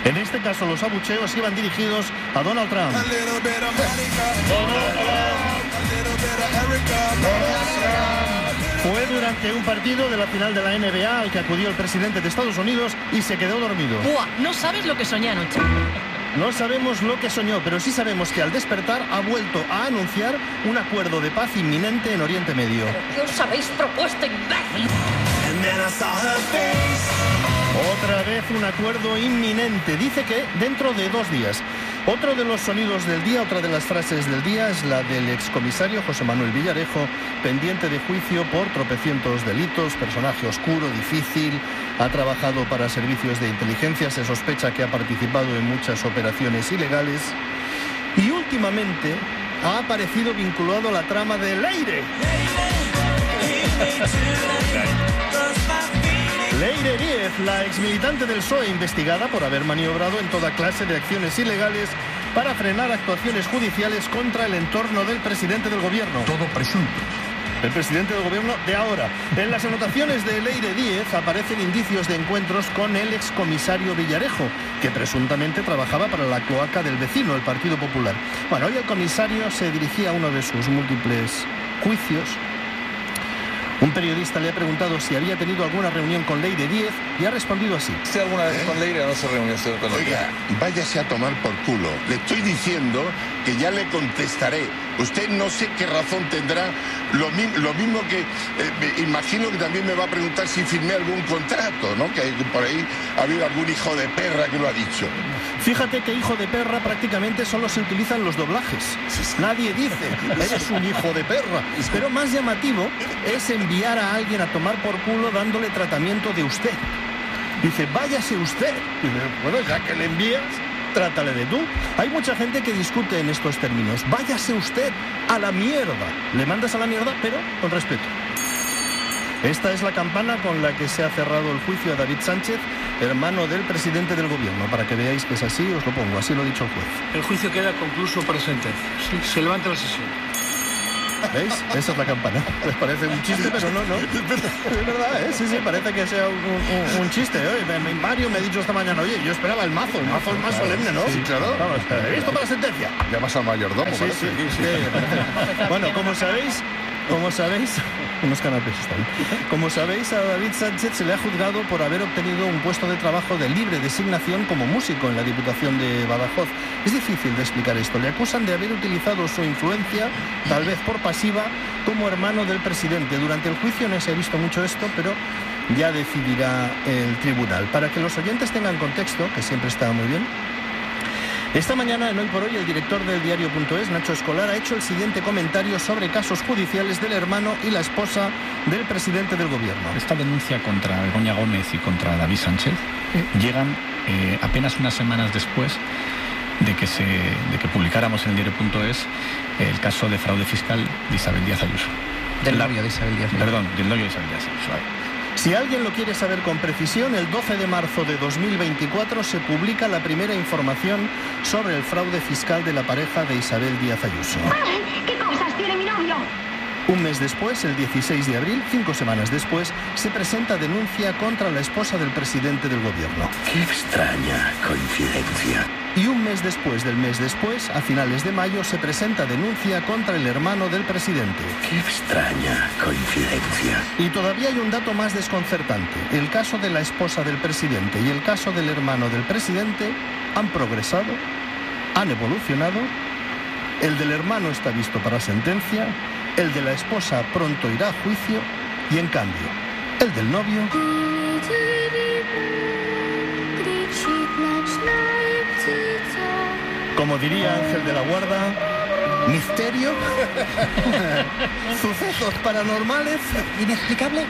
En este caso, los abucheos iban dirigidos a Donald Trump. Fue durante un partido de la final de la NBA al que acudió el presidente de Estados Unidos y se quedó dormido. ¡Buah! No sabes lo que soñé anoche. No sabemos lo que soñó, pero sí sabemos que al despertar ha vuelto a anunciar un acuerdo de paz inminente en Oriente Medio. ¿Qué os habéis propuesto, imbécil? Otra vez un acuerdo inminente. Dice que dentro de 2 días. Otro de los sonidos del día, otra de las frases del día es la del excomisario José Manuel Villarejo, pendiente de juicio por tropecientos delitos, personaje oscuro, difícil, ha trabajado para servicios de inteligencia, se sospecha que ha participado en muchas operaciones ilegales y últimamente ha aparecido vinculado a la trama de Leire. Leire Díez, la exmilitante del PSOE, investigada por haber maniobrado en toda clase de acciones ilegales para frenar actuaciones judiciales contra el entorno del presidente del gobierno. Todo presunto. El presidente del gobierno de ahora. En las anotaciones de Leire Díez aparecen indicios de encuentros con el excomisario Villarejo, que presuntamente trabajaba para la cloaca del vecino, el Partido Popular. Bueno, hoy el comisario se dirigía a uno de sus múltiples juicios. Un periodista le ha preguntado si había tenido alguna reunión con Leire Díez y ha respondido así. ¿Usted alguna vez con Leire o no se reunió usted con Leire? Oiga, váyase a tomar por culo. Le estoy diciendo que ya le contestaré. Usted no sé qué razón tendrá. Lo mismo que imagino que también me va a preguntar si firmé algún contrato, ¿no? Que por ahí ha habido algún hijo de perra que lo ha dicho. Fíjate que hijo de perra prácticamente solo se utilizan los doblajes. Nadie dice, eres un hijo de perra. Pero más llamativo es enviar a alguien a tomar por culo dándole tratamiento de usted. Dice, váyase usted. Dice, bueno, ya que le envías, trátale de tú. Hay mucha gente que discute en estos términos. Váyase usted a la mierda. Le mandas a la mierda, pero con respeto. Esta es la campana con la que se ha cerrado el juicio a David Sánchez, hermano del presidente del gobierno. Para que veáis que es así, os lo pongo. Así lo ha dicho el juez. El juicio queda concluso por sentencia. Se levanta la sesión. ¿Veis? Esa es la campana. Les parece un chiste, pero no. Es verdad, ¿eh? Sí, parece que sea un chiste. Oye, Mario me ha dicho esta mañana, oye, yo esperaba el mazo es más solemne, ¿no? Sí, claro. Vamos, ¿listo para la sentencia? Llamas al mayordomo, Sí. Bueno, como sabéis, unos canapés están. Como sabéis, a David Sánchez se le ha juzgado por haber obtenido un puesto de trabajo de libre designación como músico en la Diputación de Badajoz. Es difícil de explicar esto. Le acusan de haber utilizado su influencia, tal vez por pasiva, como hermano del presidente. Durante el juicio no se ha visto mucho esto, pero ya decidirá el tribunal. Para que los oyentes tengan contexto, que siempre está muy bien, esta mañana, en Hoy por Hoy, el director del diario.es, Nacho Escolar, ha hecho el siguiente comentario sobre casos judiciales del hermano y la esposa del presidente del gobierno. Esta denuncia contra Begoña Gómez y contra David Sánchez llegan apenas unas semanas después de que publicáramos en el diario.es el caso de fraude fiscal de Isabel Díaz Ayuso. Del novio de Isabel Díaz Ayuso. Perdón, del novio de Isabel Díaz Ayuso. Si alguien lo quiere saber con precisión, el 12 de marzo de 2024 se publica la primera información sobre el fraude fiscal de la pareja de Isabel Díaz Ayuso. ¿Qué cosas tiene mi novio? Un mes después, el 16 de abril, 5 semanas después, se presenta denuncia contra la esposa del presidente del gobierno. Qué extraña coincidencia. Y un mes después del mes después, a finales de mayo, se presenta denuncia contra el hermano del presidente. Qué extraña coincidencia. Y todavía hay un dato más desconcertante. El caso de la esposa del presidente y el caso del hermano del presidente han progresado, han evolucionado. El del hermano está visto para sentencia, el de la esposa pronto irá a juicio y, en cambio, el del novio... Como diría Ángel de la Guarda, misterio, sucesos paranormales, inexplicable.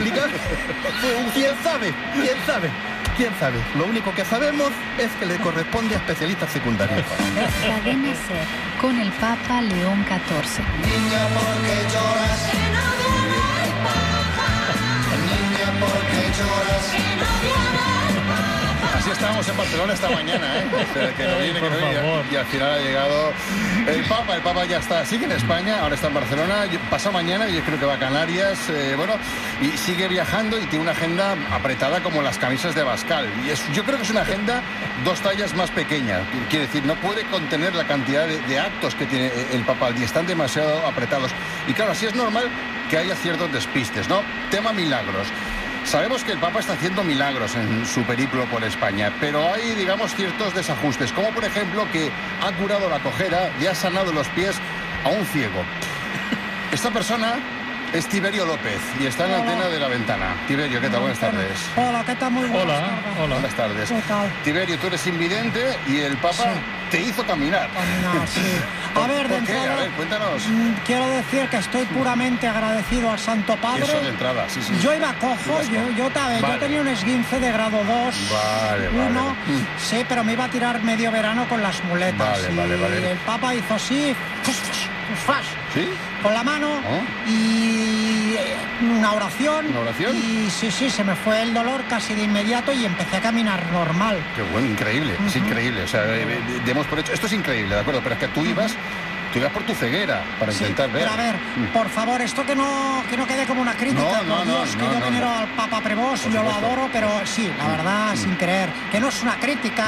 ¿Quién sabe? Lo único que sabemos es que le corresponde a especialistas secundarios. Cadena SER, con el Papa León XIV. Niña, ¿por qué lloras? Que no viene el Papa. Niña, ¿por qué lloras? Que no viene el Papa. Así estamos estamos en Barcelona esta mañana, ¿eh? O sea, que no viene, por favor. Y al final ha llegado el Papa ya está, sigue en España, ahora está en Barcelona, pasa mañana, yo creo que va a Canarias, bueno, y sigue viajando y tiene una agenda apretada como las camisas de Bascal. Y yo creo que es una agenda 2 tallas más pequeña, quiere decir, no puede contener la cantidad de actos que tiene el Papa al día, están demasiado apretados. Y claro, así es normal que haya ciertos despistes, ¿no? Tema milagros. Sabemos que el Papa está haciendo milagros en su periplo por España, pero hay, digamos, ciertos desajustes, como por ejemplo que ha curado la cojera y ha sanado los pies a un ciego. Esta persona es Tiberio López y está en la antena de La Ventana. Tiberio, ¿qué tal? Buenas tardes. Hola, ¿qué tal? Muy buenas tardes. Hola. Buenas tardes. ¿Qué tal? Tiberio, tú eres invidente y el Papa te hizo caminar. Caminar, sí. A ver, ¿Por qué? A ver, cuéntanos. Quiero decir que estoy puramente agradecido al Santo Padre. Eso de entrada, sí. Yo iba cojo, yo tenía un esguince de grado 2. Vale. Sí, pero me iba a tirar medio verano con las muletas. Vale. El Papa hizo así, ¿Sí? con la mano y una oración. ¿Una oración? Y sí, se me fue el dolor casi de inmediato y empecé a caminar normal. Qué bueno, increíble, es increíble. O sea, demos por hecho, esto es increíble, ¿de acuerdo? Pero es que tú ibas por tu ceguera para intentar ver. Pero a ver, por favor, esto que no quede como una crítica. Yo venero al Papa Prevost, yo lo adoro, pero sí, la verdad, sin creer, que no es una crítica.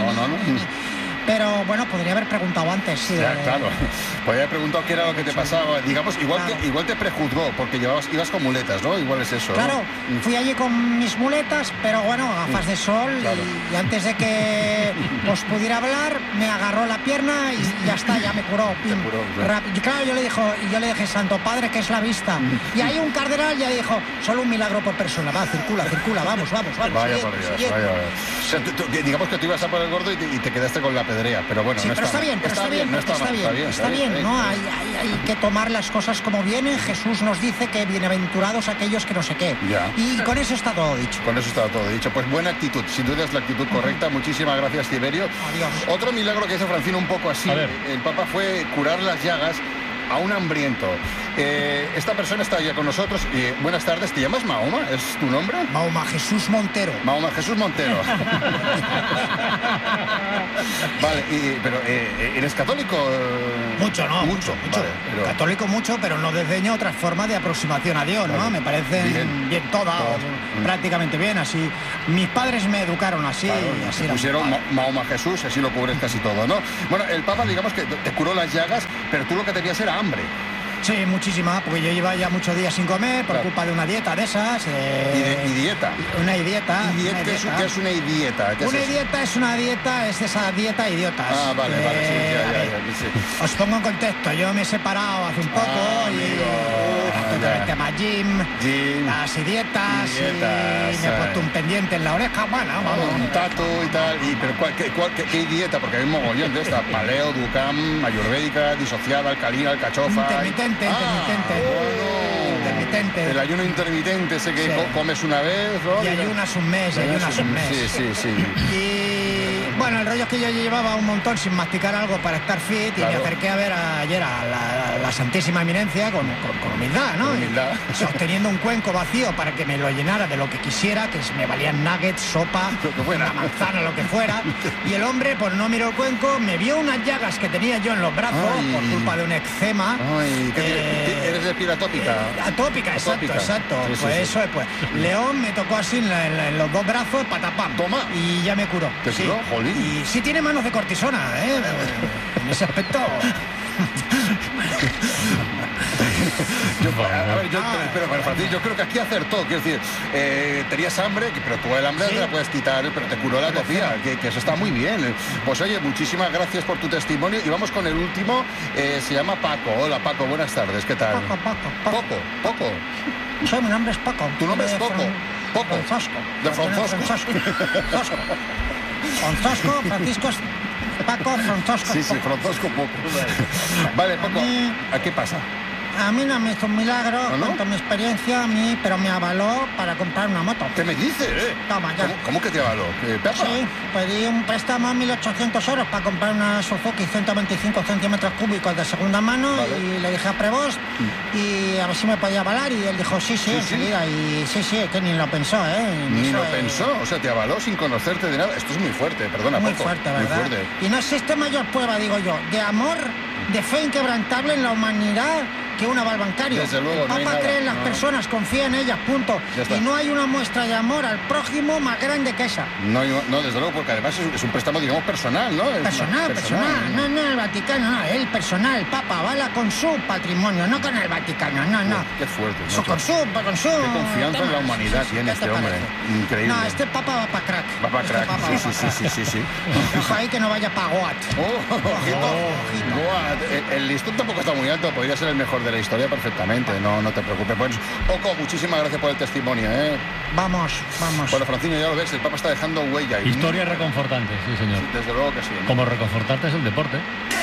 Pero bueno, podría haber preguntado antes, sí. Claro. Podría haber preguntado qué era lo que te pasaba. Digamos, igual te prejuzgó, porque ibas con muletas, ¿no? Igual es eso. Claro, fui allí con mis muletas, pero bueno, gafas de sol, y antes de que os pudiera hablar, me agarró la pierna y ya está, ya me curó. Y claro, yo le dije, Santo Padre, que es la vista. Y ahí un cardenal ya dijo, solo un milagro por persona. Va, circula, vamos. Vaya por Dios, vaya. O sea, digamos que tú ibas a por el gordo y te quedaste con la pedrea, pero bueno, sí, no pero está bien, ¿no? Hay que tomar las cosas como vienen. Jesús nos dice que bienaventurados aquellos que no sé qué. Ya. Y con eso está todo dicho. Pues buena actitud, sin duda es la actitud correcta. Muchísimas gracias, Tiberio. Adiós. Otro milagro que hizo Francino un poco así, el Papa, fue curar las llagas a un hambriento. Esta persona está ya con nosotros. Buenas tardes, ¿te llamas Mahoma? ¿Es tu nombre? Mahoma Jesús Montero. Vale, pero ¿eres católico? Mucho. Vale, pero... Católico mucho, pero no desdeño otras formas de aproximación a Dios, ¿no? Me parecen bien todas, prácticamente bien, así. Mis padres me educaron así. Claro, y así pusieron Mahoma Jesús, así lo cubres casi todo, ¿no? Bueno, el Papa, digamos que te curó las llagas, pero tú lo que tenías era hambre. Sí, muchísima, porque yo llevaba ya muchos días sin comer por culpa de una dieta de esas. ¿Y dieta? Una dieta. ¿Qué es una dieta? Es esa dieta idiota. Vale, sí. Os pongo en contexto, yo me he separado hace un poco el tema gym, las dietas, y me he puesto un pendiente en la oreja, un tatu y tal. ¿Pero qué dieta? Porque hay un mogollón de esta: paleo, ducam, ayurvédica, disociada, alcalina, alcachofa. Intermitente. El ayuno intermitente, ese que comes una vez, ¿no? Y ayunas un mes. Sí. Y bueno, el rollo es que yo llevaba un montón sin masticar algo para estar fit, y me acerqué a ver ayer a la Santísima Eminencia con humildad, ¿no? Sosteniendo un cuenco vacío para que me lo llenara de lo que quisiera, que me valían nuggets, sopa, una manzana, lo que fuera. Y el hombre, pues no miró el cuenco, me vio unas llagas que tenía yo en los brazos por culpa de un eczema. ¿Eres de piel atópica? Atópica, exacto. Eso es, pues. León me tocó así en los dos brazos, patapam. Toma. Y ya me curó. ¿Te curó? Jolín. Y sí tiene manos de cortisona, en ese aspecto. Pero Francis, yo creo que aquí acertó. Quiero decir, tenías hambre, pero tú el hambre te la puedes quitar, pero te curó la atopía, que eso está muy bien. Pues oye, muchísimas gracias por tu testimonio. Y vamos con el último, se llama Paco. Hola Paco, buenas tardes, ¿qué tal? Paco. Sí, mi nombre es Paco. ¿Tu nombre es Paco? Francisco. De Francisco. Francisco es Paco, Francisco. Sí, Francisco Paco. Vale, Paco, ¿a qué pasa? A mí no me hizo un milagro, cuanto a mi experiencia, pero me avaló para comprar una moto. ¿Qué me dices? Toma, ya. ¿Cómo que te avaló? ¿Pepa? Sí, pedí un préstamo a 1.800 euros para comprar una Suzuki 125 centímetros cúbicos de segunda mano, y le dije a Prevost y a ver si me podía avalar, y él dijo sí, enseguida, y sí, que ni lo pensó, Ni lo pensó, o sea, te avaló sin conocerte de nada. Esto es muy fuerte, perdona, muy Poco. Fuerte, ¿verdad? Muy fuerte. Y no existe mayor prueba, digo yo, de amor, de fe inquebrantable en la humanidad que un aval bancario. Desde luego, el Papa cree en las personas, confía en ellas, punto. Y no hay una muestra de amor al prójimo más grande que esa. No, desde luego, porque además es un préstamo, digamos, personal, ¿no? Personal. No el Vaticano, no, el personal. El Papa avala con su patrimonio, no con el Vaticano, no. Qué fuerte. Con su. Qué confianza en la humanidad tiene este hombre. Increíble. No, este Papa va para crack. Va para crack, sí. Ojo ahí que no vaya para Goat. Ojito. Goat. El listón tampoco está muy alto, podría ser el mejor de la historia perfectamente, no te preocupes. Pues, Poco, muchísimas gracias por el testimonio, Vamos. Bueno, Francino, ya lo ves, el Papa está dejando huella. Historia reconfortante, sí, señor. Sí, desde luego que sí. Como reconfortante es el deporte.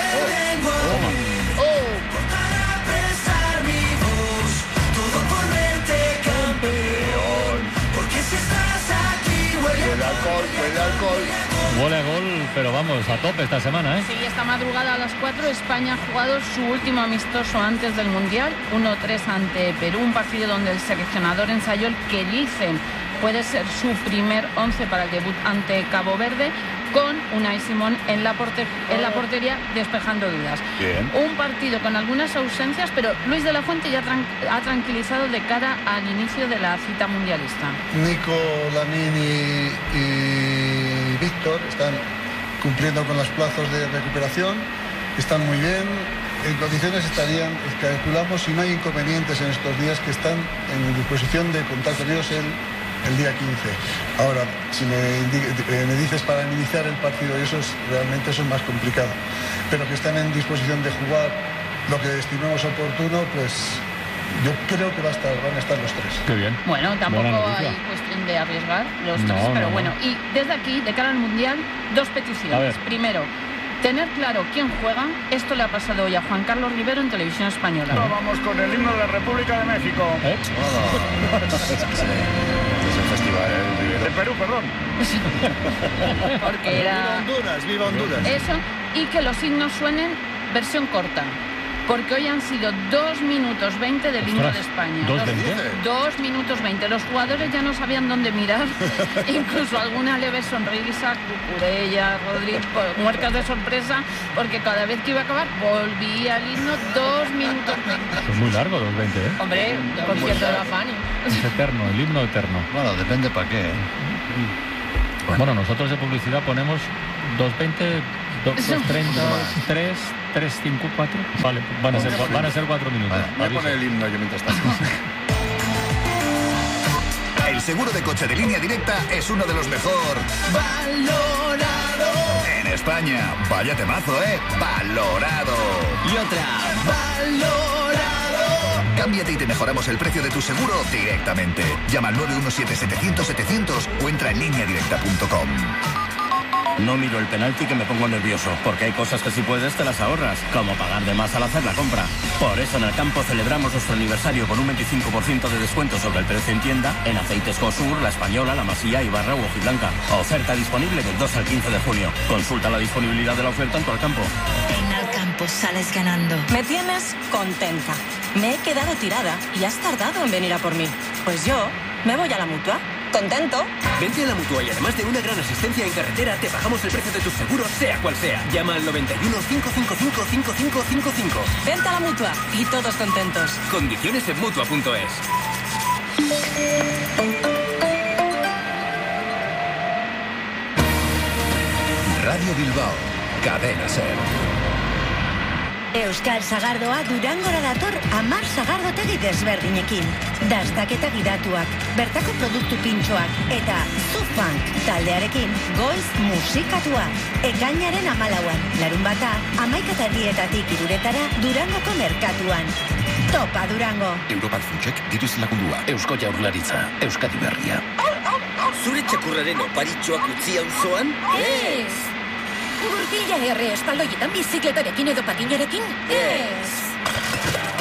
El alcohol. Huele a gol, pero vamos, a tope esta semana, ¿eh? Sí, esta madrugada a las 4 España ha jugado su último amistoso antes del Mundial, 1-3 ante Perú, un partido donde el seleccionador ensayó el que dicen puede ser su primer 11 para el debut ante Cabo Verde, con Unai Simón en la portería despejando dudas. Bien. Un partido con algunas ausencias, pero Luis de la Fuente ya ha tranquilizado de cara al inicio de la cita mundialista. Nico, Lamine y Víctor están cumpliendo con los plazos de recuperación, están muy bien, en condiciones estarían, calculamos, si no hay inconvenientes en estos días, que están en disposición de contar con ellos el día 15. Ahora, si me dices para iniciar el partido, y realmente eso es más complicado, pero que están en disposición de jugar lo que estimemos oportuno, pues yo creo que van a estar los tres. Qué bien. Bueno, tampoco hay cuestión de arriesgar los tres, pero bueno. Y desde aquí, de cara al Mundial, dos peticiones. Primero, tener claro quién juega. Esto le ha pasado hoy a Juan Carlos Rivero en Televisión Española. Vamos con el himno de la República de México. Es el festival, Rivero. De Perú, perdón. Porque era... ¡Viva Honduras! Eso, y que los himnos suenen versión corta. Porque hoy han sido 2 minutos 20 del himno de España. 2 minutos 20. Los jugadores ya no sabían dónde mirar. Incluso alguna leve sonrisa, Cucurella, Rodríguez, muercas de sorpresa, porque cada vez que iba a acabar volvía el himno 2 minutos 20. Es muy largo, 2:20, ¿eh? Hombre, concierto de la Fani. Es eterno, el himno eterno. Bueno, depende para qué, ¿eh? Bueno, nosotros de publicidad ponemos 2:20, 2:30, 3:5, 4. Vale, van a ser 4 minutos. Voy a poner el himno yo mientras tanto. El seguro de coche de Línea Directa es uno de los mejor valorado en España. Vaya temazo, ¿eh? Valorado. Y otra. Valorado. Cámbiate y te mejoramos el precio de tu seguro directamente. Llama al 917-700-700 o entra en lineadirecta.com. No miro el penalti que me pongo nervioso, porque hay cosas que si puedes te las ahorras, como pagar de más al hacer la compra. Por eso en el campo celebramos nuestro aniversario con un 25% de descuento sobre el precio en tienda en aceites Cosur, La Española, La Masía, Ibarra u Hojiblanca. Oferta disponible del 2 al 15 de junio. Consulta la disponibilidad de la oferta en tu Alcampo. En Alcampo sales ganando. Me tienes contenta. Me he quedado tirada y has tardado en venir a por mí. Pues yo me voy a la Mutua. ¿Contento? Vente a la Mutua y además de una gran asistencia en carretera, te bajamos el precio de tus seguros, sea cual sea. Llama al 91 555 5555. Vente a la Mutua y todos contentos. Condiciones en Mutua.es. Radio Bilbao, Cadena SER. Euskal Sagardoa Durangora dator 10 sagardotegi desberdinekin. Dastaketa gidatuak, bertako produktu pintxoak eta Zufunk taldearekin goiz musikatua. Ekainaren 14an, larunbata 11:30 2:00 Durangoko merkatuan. Topa Durango. Europar Funtsek diruz lagundua. Eusko Jaurlaritza, Euskadi Berria. Zure txakurraren oparitxoak utzi auzoan? Ez! Gurpila espaldoietan bizikletarekin edo patinarekin? Ez!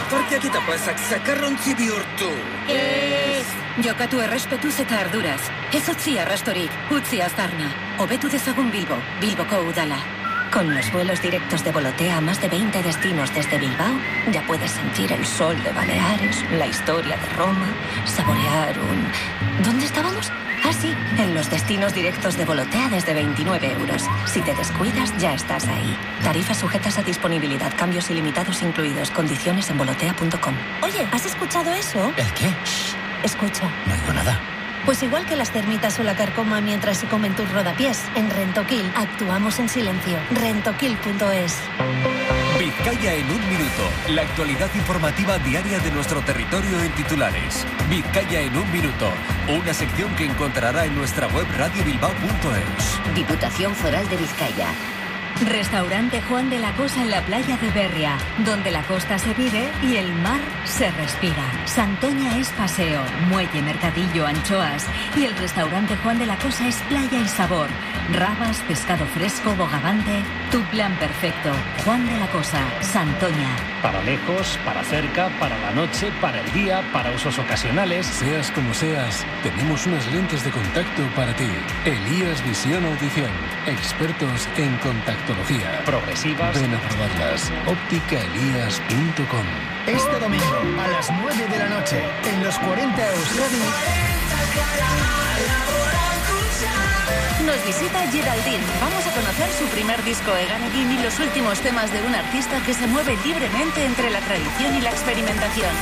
parkeaketa plazak zakarrontzi bihurtu. Jokatu errespetuz eta arduraz. Ez utzi arrastorik, utzi aztarna. Hobetu dezagun Bilboko udala. Con los vuelos directos de Volotea a más de 20 destinos desde Bilbao, ya puedes sentir el sol de Baleares, la historia de Roma, saborear un... ¿Dónde estábamos? Ah, sí, en los destinos directos de Volotea desde 29 euros. Si te descuidas, ya estás ahí. Tarifas sujetas a disponibilidad, cambios ilimitados incluidos, condiciones en volotea.com. Oye, ¿has escuchado eso? ¿El qué? Shh, escucha. No oigo nada. Pues igual que las termitas o la carcoma mientras se comen tus rodapiés, en Rentoquil actuamos en silencio. Rentoquil.es. Vizcaya en un minuto. La actualidad informativa diaria de nuestro territorio en titulares. Vizcaya en un minuto. Una sección que encontrará en nuestra web radiobilbao.es. Diputación Foral de Vizcaya. Restaurante Juan de la Cosa en la playa de Berria, donde la costa se vive y el mar se respira. Santoña es paseo, muelle, mercadillo, anchoas. Y el restaurante Juan de la Cosa es playa y sabor. Rabas, pescado fresco, bogavante. Tu plan perfecto. Juan de la Cosa, Santoña. Para lejos, para cerca, para la noche, para el día, para usos ocasionales. Seas como seas, tenemos unas lentes de contacto para ti. Elías Visión Audición. Expertos en contactología. Progresivas. Ven a probarlas. Ópticaelías.com. Este domingo a las 9 de la noche en los 40 Euskadi. Nos visita Geraldine. Vamos a conocer su primer disco Eganekin y los últimos temas de un artista que se mueve libremente entre la tradición y la experimentación.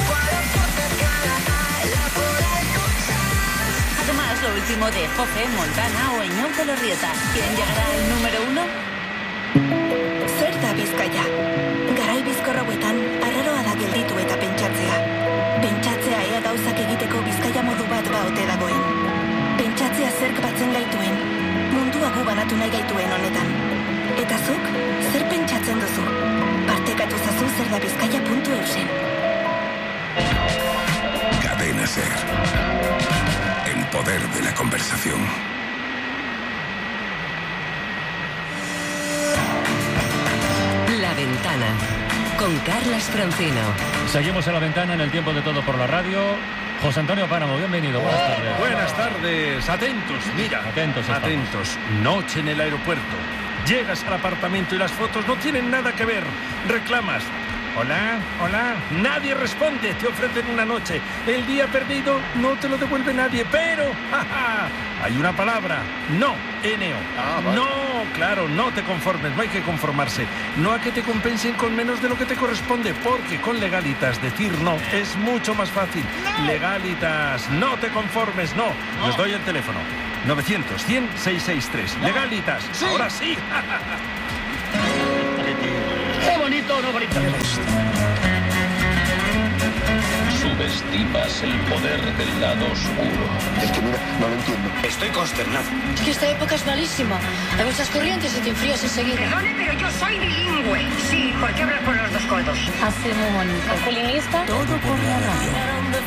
Además, lo último de Jofe, Montana o Eñón de Lorrieta. ¿Quién llegará al número 1? Zer da Bizkaia? Garai bizkor hauetan, arraroa da gelditu eta pentsatzea. Pentsatzea ea gauzak egiteko Bizkaia modu bat baote dagoen. Pentsatzea zerk batzen gaituen, mundua gu banatu nahi gaituen honetan. Eta zuk, zer pentsatzen duzu? Partekatu zazu zer da Bizkaia.eusen. Cadena SER. El poder de la conversación. La Ventana, con Carlas Francino. Seguimos en La Ventana en el tiempo de Todo por la Radio. José Antonio Páramo, bienvenido, buenas tardes. Buenas tardes, atentos, mira. Atentos. Noche en el aeropuerto. Llegas al apartamento y las fotos no tienen nada que ver. Reclamas. Hola. Nadie responde, te ofrecen una noche. El día perdido no te lo devuelve nadie, pero hay una palabra, no, N-O. Vale. No, claro, no te conformes, no hay que conformarse. No a que te compensen con menos de lo que te corresponde, porque con Legalitas decir no es mucho más fácil. ¡No! Legalitas, no te conformes, no. Les doy el teléfono. 900-100-663. Legalitas, ¿Sí? Ahora sí. ¡Qué bonito, no bonito! Subestimas el poder del lado oscuro. Es que mira, no lo entiendo. Estoy consternado. Es que esta época es malísima. Hay muchas corrientes y te enfrías enseguida. Perdone, pero yo soy bilingüe. Sí, porque hablas por los dos codos. Así muy bonito. Masculinista. Todo por la radio.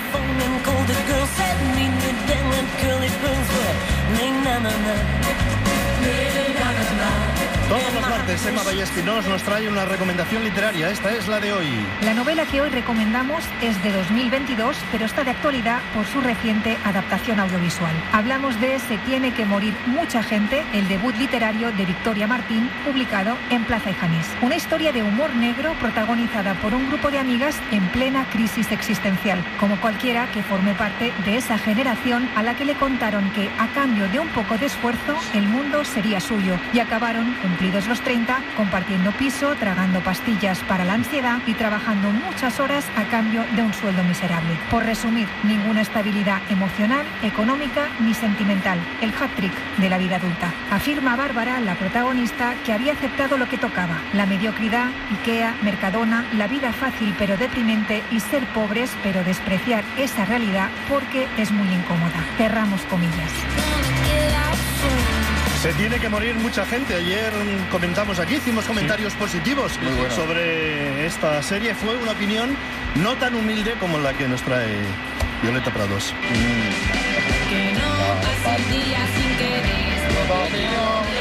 Todos los martes, Emma Vallespinós nos trae una recomendación literaria. Esta es la de hoy. La novela que hoy recomendamos es de 2022, pero está de actualidad por su reciente adaptación audiovisual. Hablamos de Se tiene que morir mucha gente, el debut literario de Victoria Martín, publicado en Plaza y Janís. Una historia de humor negro protagonizada por un grupo de amigas en plena crisis existencial, como cualquiera que forme parte de esa generación a la que le contaron que, a cambio de un poco de esfuerzo, el mundo sería suyo, y acabaron, cumplidos los 30, compartiendo piso, tragando pastillas para la ansiedad y trabajando muchas horas a cambio de un sueldo miserable. Por resumir, ninguna estabilidad emocional, económica ni sentimental. El hat-trick de la vida adulta. Afirma Bárbara, la protagonista, que había aceptado lo que tocaba: la mediocridad, Ikea, Mercadona, la vida fácil pero deprimente y ser pobres pero despreciar esa realidad porque es muy incómoda. Cerramos comillas. Se tiene que morir mucha gente. Ayer comentamos aquí, hicimos comentarios positivos sobre esta serie. Fue una opinión no tan humilde como la que nos trae Violeta Prados. Que no pase un día sin que des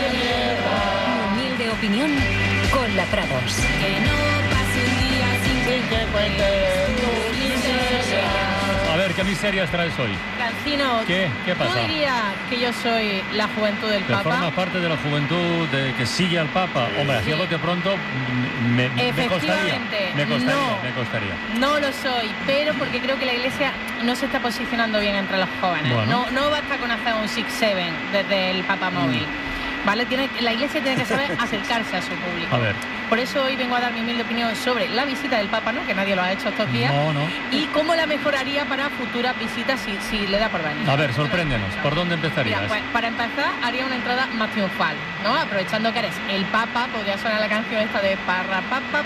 Humilde opinión con la Prados. Que no pase un día sin que y que cuente tu miseria. A ver, ¿qué miserias traes hoy? Cancino, ¿Qué pasa? ¿Tú dirías que yo soy la juventud del ¿Que Papa? formas parte de la juventud de que sigue al Papa? Hombre, así algo que pronto me costaría. Me costaría. No lo soy, pero porque creo que la Iglesia no se está posicionando bien entre los jóvenes. Bueno. No basta con hacer un 6-7 desde el Papa móvil. ¿Vale? La Iglesia tiene que saber acercarse a su público. A ver. Por eso hoy vengo a dar mi humilde opinión sobre la visita del Papa, ¿no? Que nadie lo ha hecho estos días. No. Y cómo la mejoraría para futuras visitas si le da por venir. A ver, sorpréndenos. ¿Por dónde empezarías? Mira, pues para empezar haría una entrada más triunfal, ¿no? Aprovechando que eres el Papa, podría sonar la canción esta de parra, parra.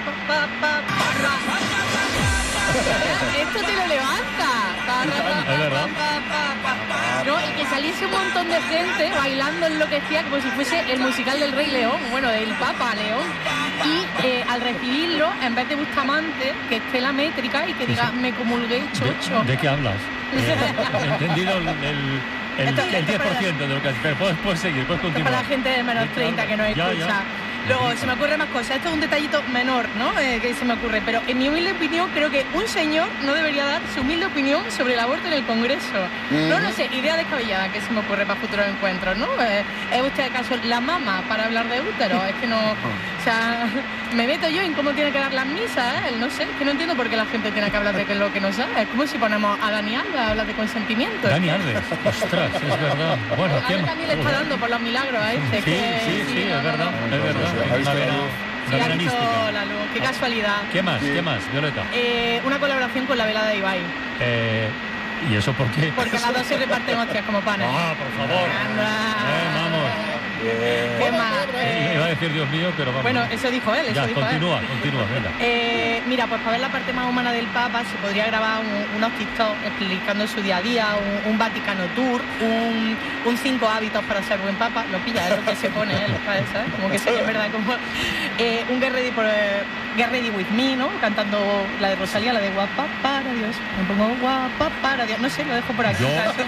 Esto te lo levanta. Es verdad. ¿No? Y que saliese un montón de gente bailando enloquecida como si fuese el musical del Rey León, bueno, del Papa León. Y al recibirlo, en vez de Bustamante, que esté la métrica y que diga, me comulgué chocho. ¿De qué hablas? He entendido el 10% de lo que has... Pero puedes seguir, puedes continuar. Para la gente de menos 30 que no escucha. Ya. Luego, se me ocurren más cosas. Esto es un detallito menor, ¿no? Que se me ocurre. Pero en mi humilde opinión, creo que un señor no debería dar su humilde opinión sobre el aborto en el Congreso. No sé, idea descabellada que se me ocurre para futuros encuentros, ¿no? ¿Es usted acaso la mama para hablar de útero? Es que no... O sea, me meto yo en cómo tiene que dar las misas, ¿eh? No sé, es que no entiendo por qué la gente tiene que hablar de lo que no sabe. Es como si ponemos a Dani Alves a hablar de consentimiento. Dani Alves, ostras, es verdad. Bueno, ¿quién? Ahora también le está dando por los milagros a este. Sí, es verdad. ¿Ha visto la luz? Sí, ha visto la luz. Qué casualidad. ¿Qué más, Violeta? Una colaboración con la velada de Ibai. ¿Y eso por qué? Porque a las dos se reparten hostias como panes. Por favor. Vamos. ¿Qué más? Iba a decir Dios mío, pero vamos. Bueno, eso dijo él. Continúa, venga. Mira, pues para ver la parte más humana del Papa se podría grabar unos TikTok explicando su día a día, un Vaticano Tour, un 5 hábitos para ser buen Papa. Lo pilla, es lo que se pone él, ¿sabes? Como que sé que es verdad. Como, un Get Ready With Me, ¿no? Cantando la de Rosalía, la de guapa para Dios. Me pongo guapa para Dios. No sé, lo dejo por aquí.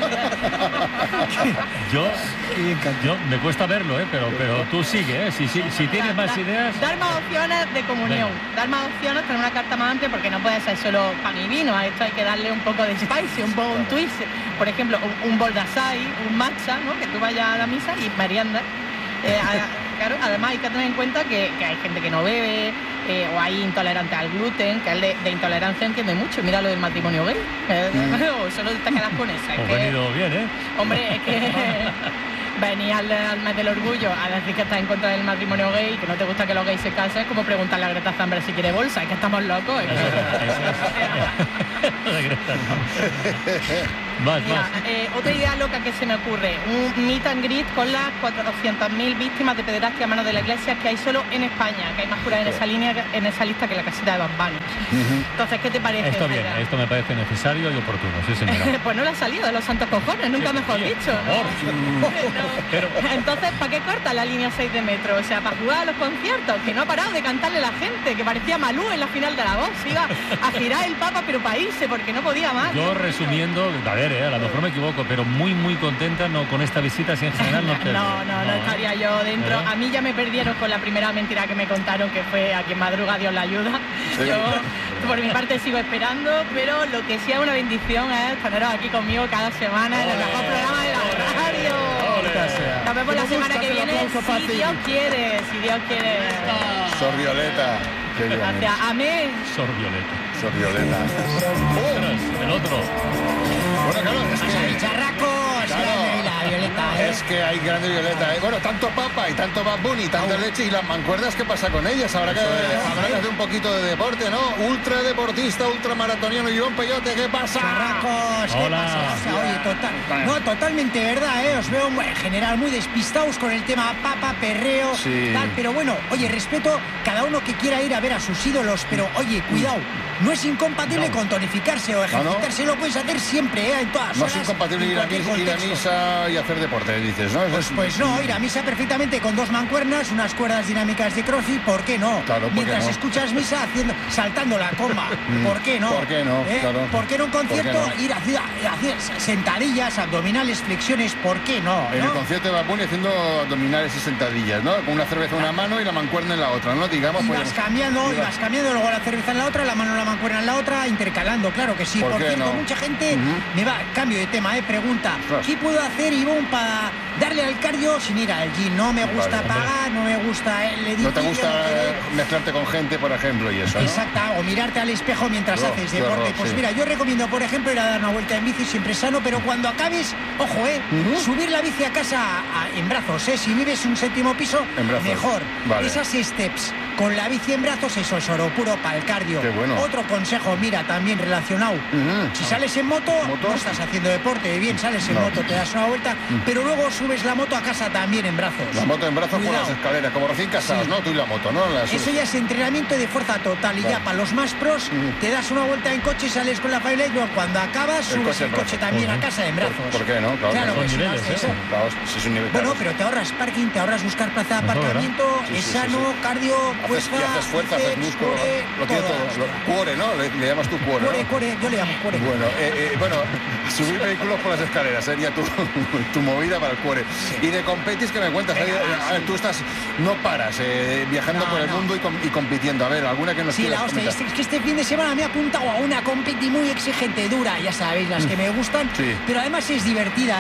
Yo me cuesta verlo, pero tú sigue, si tienes más ideas. Dar más opciones de comunión, dar más opciones, tener una carta más amplia, porque no puede ser solo pan y vino. A esto hay que darle un poco de spicy, un twist. Por ejemplo, un bol de açaí, un matcha, ¿no? Que tú vayas a la misa y meriendas. Claro, además hay que tener en cuenta que hay gente que no bebe, o hay intolerantes al gluten, que el de intolerancia entiende mucho. Mira lo del matrimonio gay. O solo te quedas con esa. Has venido bien, ¿eh? Hombre, es que venir al mes del orgullo a decir que estás en contra del matrimonio gay y que no te gusta que los gays se casen, es como preguntarle a Greta Thunberg si quiere bolsa. Es que estamos locos. Más. Otra idea loca que se me ocurre, un meet and greet con las 400.000 víctimas de pederastia a manos de la Iglesia que hay solo en España, que hay más curas en esa lista que la casita de Bad Bunny. Entonces, ¿qué te parece? Esto me parece necesario y oportuno, sí señora. Pues no le ha salido de los santos cojones, nunca mejor dicho, ¿no? Pero... Entonces, ¿para qué corta la línea 6 de metro? O sea, para jugar a los conciertos, que no ha parado de cantarle la gente, que parecía Malú en la final de La Voz, iba a girar el Papa pero para irse, porque no podía más. Yo resumiendo, a ver, a lo mejor me equivoco, pero muy contenta con esta visita, si en general no estaría yo dentro. A mí ya me perdieron con la primera mentira que me contaron, que fue a quien madruga Dios la ayuda. Sí. Yo, por mi parte, sigo esperando, pero lo que sí es una bendición es teneros aquí conmigo cada semana en el mejor programa de la radio. Nos vemos la semana que viene, si Dios quiere. Sor Violeta. Gracias. Amén. Sor Violeta. El otro. Bueno, claro, es que... Charracos, grande la Violeta, Es que hay grande Violeta, Bueno, tanto Papa y tanto Bad Bunny, tanta leche, y las mancuerdas, ¿qué pasa con ellas? Habrá que hacer un poquito de deporte, ¿no? Ultradeportista, ultramaratoniano, Iván Peyote, ¿qué pasa? Charracos, ¿qué pasa? Oye, totalmente verdad, Os veo en general muy despistados con el tema Papa, perreo, tal, pero bueno, oye, respeto cada uno que quiera ir a ver a sus ídolos, pero oye, cuidado, no es incompatible con tonificarse o ejercitarse, lo puedes hacer siempre, en todas horas. No es incompatible ir a misa y y hacer deporte, dices, ¿no? Pues no, ir a misa perfectamente con 2 mancuernas, unas cuerdas dinámicas de CrossFit, ¿por qué no? Claro, mientras escuchas misa saltando la coma, ¿por qué no? ¿Por qué no? Claro. ¿Por qué no un concierto ir a hacer sentadillas, abdominales, flexiones, ¿por qué no? En el concierto de Bad Bunny haciendo abdominales y sentadillas, ¿no? Con una cerveza en una mano y la mancuerna en la otra, ¿no? Digamos, y vas cambiando, luego la cerveza en la otra, la mano en la mancuerna en la otra, intercalando, claro que sí. Por cierto, mucha gente me va, cambio de tema, pregunta, ¿qué puedo hacer, Ivonne, para darle al cardio sin ir al gym? No me gusta pagar, no me gusta el edificio. No te gusta mezclarte con gente, por ejemplo, y eso, ¿no? Exacto, o mirarte al espejo mientras haces deporte. Pues mira, yo recomiendo, por ejemplo, ir a dar una vuelta en bici, siempre sano, pero cuando acabes, ojo, subir la bici a casa en brazos, si vives un 7º piso, mejor. Vale. Esas steps con la bici en brazos, eso es oro puro para el cardio. Qué bueno. Otro consejo, mira, también relacionado. Si sales en moto, no estás haciendo deporte, bien, sales en moto, te das una vuelta, pero luego subes la moto a casa también en brazos. La moto en brazos por las escaleras, como recién casados, ¿no? Tú y la moto, ¿no? Eso ya es entrenamiento de fuerza total. Y ya para los más pros, te das una vuelta en coche y sales con la Firelite, y cuando acabas, subes el coche también a casa en brazos. ¿Por qué no? Claro, son niveles, es un nivel. Bueno, pero te ahorras parking, te ahorras buscar plaza de aparcamiento, es sano, cardio, fuerza. Haces fuerza, haces músculo, lo tiene todo. Cuore, ¿no? Le llamas tú cuore, ¿no? Cuore, yo le llamo cuore. Bueno, subir vehículos por las escaleras sería tu movida para el cuore. Y de competis, que me cuentas, tú no paras viajando por el mundo y compitiendo. A ver, alguna que nos quieras comentar. Es que este fin de semana me he apuntado a una competi muy exigente, dura, ya sabéis, las que me gustan, pero además es divertida,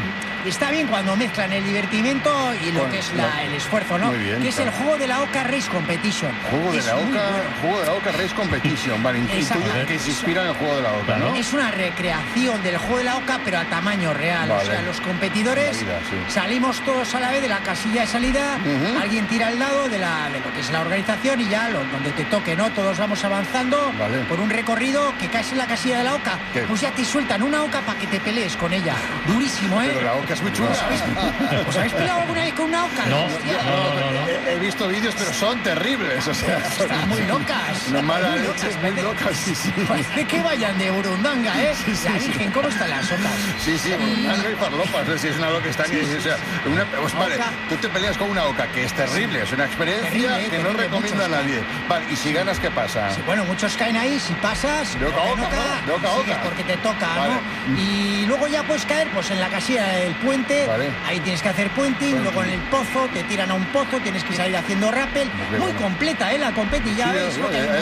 Está bien cuando mezclan el divertimento y lo que es el esfuerzo, ¿no? Muy bien, que es el juego de la Oca Race Competition. Juego de la Oca Race Competition, vale, que se inspira en el juego de la Oca, ¿no? Es una recreación del juego de la Oca, pero a tamaño real. Vale. O sea, los competidores salimos todos a la vez de la casilla de salida, alguien tira al lado de lo que es la organización y ya donde te toque, ¿no? Todos vamos avanzando por un recorrido que caes en la casilla de la Oca. Pues ya te sueltan una Oca para que te pelees con ella. Durísimo, Pero la Oca es muy chula. ¿Os habéis peleado alguna vez con una Oca? No. He visto vídeos, pero son terribles. O sea, están muy locas. No mala leche, muy locas, sí. Parece que vayan de burundanga, La Virgen, ¿cómo están las Ocas? Sí, burundanga y farlopas. Si es una loca, están... O sea, vale, tú te peleas con una Oca, que es terrible. Es una experiencia que no recomiendo a nadie. Vale, y si ganas, ¿qué pasa? Sí, bueno, muchos caen ahí. Si pasas, de Oca, sigues porque te toca, ¿no? Y luego ya puedes caer en la casilla del puente, ahí tienes que hacer puenting, luego en el pozo, te tiran a un pozo, tienes que salir haciendo rappel, muy completa, la competi, ya ves,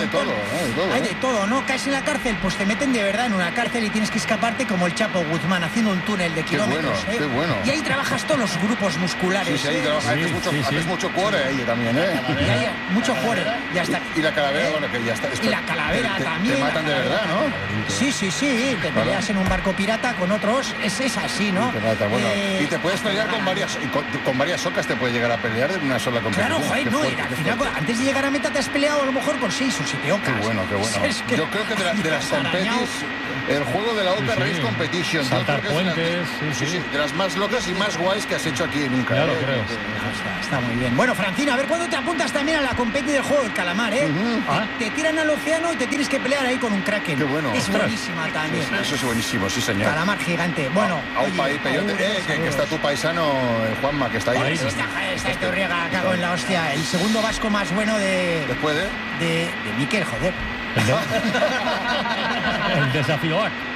hay de todo, ¿no? Caes en la cárcel, pues te meten de verdad en una cárcel y tienes que escaparte como el Chapo Guzmán, haciendo un túnel de kilómetros, Qué bueno. Y ahí trabajas todos los grupos musculares. Ahí trabajas, haces mucho cuore ahí también, Y hay mucho cuore, ya está. Y la calavera, bueno, que ya está. Y la calavera también. Te matan de verdad, ¿no? Sí, te peleas en un barco pirata con otros, es así, ¿no? Y te puedes pelear con varias ocas, te puedes llegar a pelear de una sola competición. Claro, al final, antes de llegar a meta te has peleado a lo mejor con 6 o 7 ocas. Qué bueno. Yo creo que de las competis, el juego de la Oca Race Competition, saltar puentes, de las más locas y más guays que has hecho aquí nunca. Claro, creo. Está muy bien. Bueno, Francina, a ver cuándo te apuntas también a la competi del juego del calamar, Te tiran al océano y te tienes que pelear ahí con un kraken. Qué bueno. Es buenísima también. Eso es buenísimo, sí, señor. Calamar gigante. Bueno, que está tu paisano, Juanma, que está ahí. Está Torriega, cago en la hostia. El segundo vasco más bueno después de Miquel, joder. El desafío.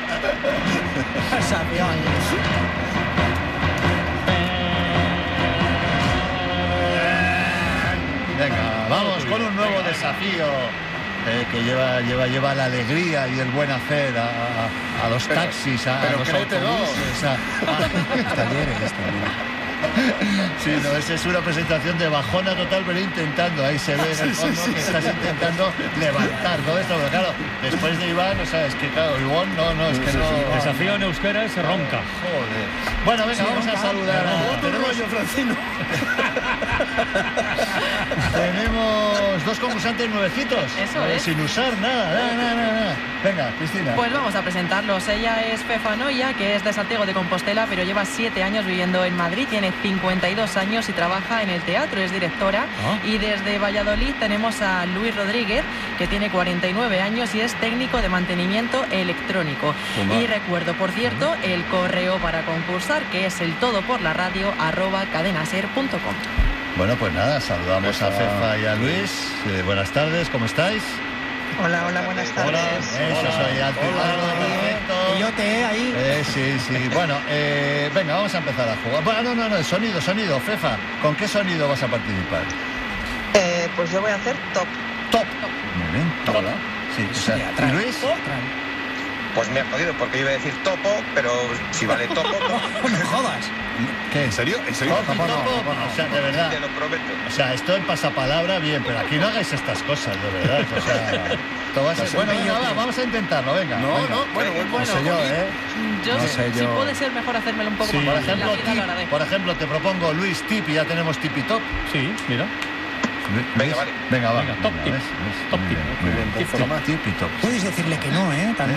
Venga, vamos con un nuevo desafío que lleva la alegría y el buen hacer a los taxis, a los autobuses, a talleres. Sí, no, esa es una presentación de bajona total, pero intentando, ahí se ve en el fondo que estás intentando levantar todo esto, pero claro, después de Iván, o sea, es que claro, Iván, es que no... El desafío en euskera es ronca. Joder. Bueno, venga, vamos a saludar a... Tenemos yo, Francino. dos concursantes nuevecitos. Eso es. Sin usar nada. Venga, Cristina. Pues vamos a presentarlos. Ella es Fefa Noya, que es de Santiago de Compostela, pero lleva 7 años viviendo en Madrid. Tiene 52 años y trabaja en el teatro, es directora. Y desde Valladolid tenemos a Luis Rodríguez, que tiene 49 años y es técnico de mantenimiento electrónico. Y recuerdo, por cierto, el correo para concursar, que es eltodoporlaradio@cadenaser.com. Bueno, pues nada, saludamos a Fefa y a Luis. Buenas tardes, ¿cómo estáis? Hola, buenas tardes. Eso soy Altipardo, perfecto. Y yo te ahí. Sí. Bueno, venga, vamos a empezar a jugar. Bueno, no, sonido, Fefa. ¿Con qué sonido vas a participar? Pues yo voy a hacer top. Muy bien, top. Sí, o sea, ¿y Luis? Pues me ha jodido porque iba a decir topo, pero si vale topo... No jodas. ¿Qué? ¿En serio? Topo, no. O sea, de verdad. Te lo prometo. O sea, esto en pasapalabra, bien, pero aquí no hagáis estas cosas, de verdad. O sea, esto va a ser... Bueno, venga, vamos a intentarlo, venga. Bueno, no sé yo, ¿eh? Yo no sé, si puede ser mejor hacérmelo un poco más fácil. Por ejemplo, te propongo Luis Tip y ya tenemos Tip y Top. Sí, mira. Venga, vale. Venga, va. Top tip. Top tip. Tip y top. Puedes decirle que no, ¿eh? También.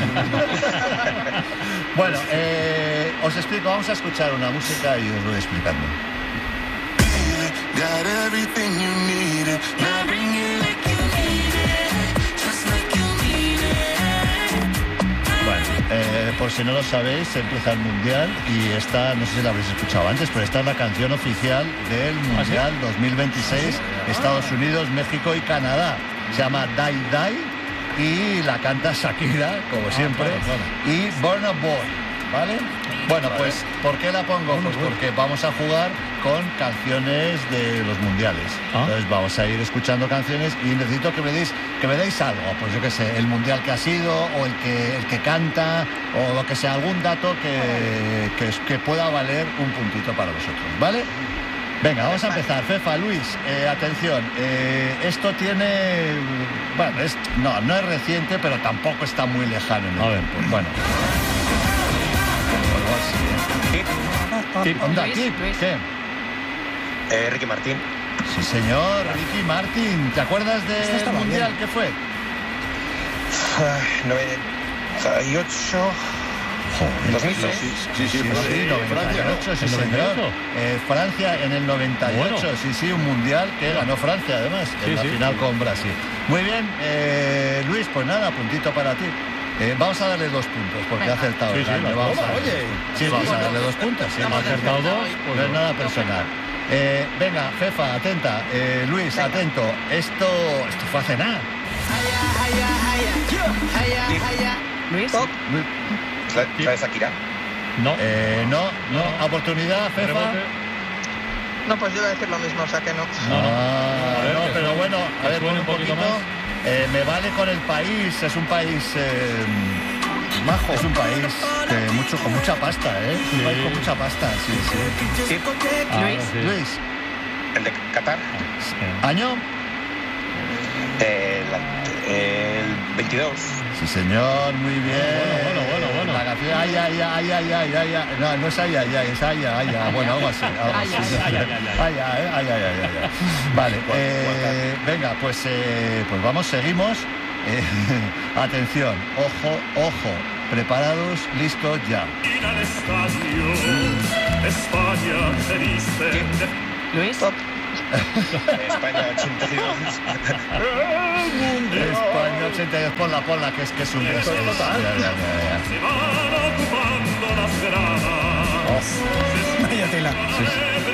Bueno, os explico. Vamos a escuchar una música y os voy explicando. Bueno, por si no lo sabéis, empieza el Mundial y esta, no sé si la habréis escuchado antes, pero esta es la canción oficial del Mundial 2026, Estados Unidos, México y Canadá. Se llama Die Die y la canta Shakira, como siempre, y Burna Boy, ¿vale? Bueno, pues, ¿por qué la pongo? Pues porque vamos a jugar con canciones de los mundiales. Entonces vamos a ir escuchando canciones y necesito que me deis algo, pues yo qué sé, el mundial que ha sido, o el que canta, o lo que sea, algún dato que pueda valer un puntito para vosotros, ¿vale? Venga, vamos a empezar. Fefa, Luis, atención, esto tiene... Bueno, no es reciente, pero tampoco está muy lejano en el tiempo. Bueno. Tip. ¿Qué? Ricky Martin. Sí, señor, Ricky Martin. ¿Te acuerdas del mundial que fue? 98... 2006. Sí, 98, sí, señor. Francia en el 98, sí, un mundial que ganó Francia, además, en la final con Brasil. Muy bien, Luis, pues nada, puntito para ti. Vamos a darle 2 puntos, porque ha acertado. Vamos a darle 2 puntos. Sí, ha acertado 2, no es nada personal. Venga, Fefa, atenta. Luis, atento. Esto fue hace nada. Luis. ¿Traes Shakira? No. No. Oportunidad, Fefa. No, pues yo iba a decir lo mismo, o sea que no. No, pero bueno, a ver, un poquito más. Me vale con el país, es un país majo, es un país con mucha pasta, ¿eh? Un país con mucha pasta, sí. Luis. ¿El de Qatar? ¿Año? El 22. Sí, señor, muy bien. Bueno. La canción, ay. No es ay, es ay. Bueno, algo así. Vale, venga, pues vamos, seguimos. Atención, ojo, preparados, listos, ya. Luis. España 82. España 82, ponla, que es un beso. Ya. Se van ocupando las gradas. Vaya tela. Sí.